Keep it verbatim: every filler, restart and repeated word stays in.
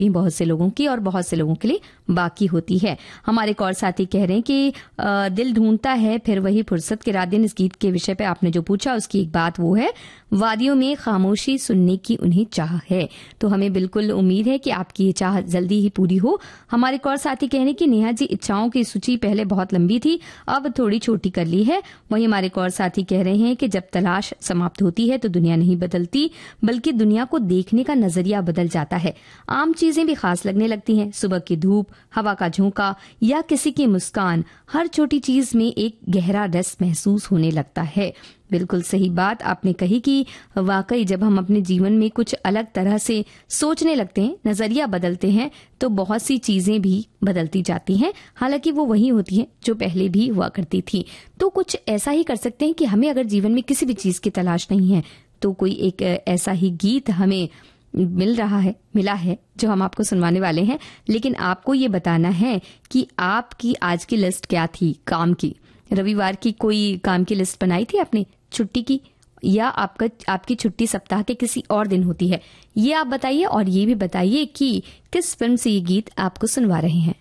ये बहुत से लोगों की और बहुत से लोगों के लिए बाकी होती है। हमारे एक और साथी कह रहे हैं कि आ, दिल ढूंढता है फिर वही फुर्सत के रात दिन। इस गीत के विषय पे आपने जो पूछा उसकी एक बात वो है, वादियों में खामोशी सुनने की उन्हें चाह है। तो हमें बिल्कुल उम्मीद है कि आपकी ये चाह जल्दी ही पूरी हो। हमारे एक और साथी कह रहे हैं कि नेहा जी, इच्छाओं की सूची पहले बहुत लंबी थी, अब थोड़ी छोटी कर ली है। वहीं हमारे एक और साथी कह रहे हैं कि जब तलाश समाप्त होती है तो दुनिया नहीं बदलती, बल्कि दुनिया को देखने का नजरिया बदल जाता है। आम चीजें भी खास लगने लगती हैं। सुबह की धूप, हवा का झोंका या किसी की मुस्कान, हर छोटी चीज में एक गहरा रस महसूस होने लगता है। बिल्कुल सही बात आपने कही कि वाकई जब हम अपने जीवन में कुछ अलग तरह से सोचने लगते हैं, नजरिया बदलते हैं, तो बहुत सी चीजें भी बदलती जाती हैं। हालांकि वो वही होती हैं जो पहले भी हुआ करती थी। तो कुछ ऐसा ही कर सकते हैं कि हमें अगर जीवन में किसी भी चीज की तलाश नहीं है तो कोई एक ऐसा ही गीत हमें मिल रहा है मिला है जो हम आपको सुनवाने वाले हैं। लेकिन आपको ये बताना है कि आपकी आज की लिस्ट क्या थी काम की। रविवार की कोई काम की लिस्ट बनाई थी आपने, छुट्टी की, या आपका आपकी छुट्टी सप्ताह के किसी और दिन होती है, ये आप बताइए। और ये भी बताइए कि किस फिल्म से ये गीत आपको सुनवा रहे हैं।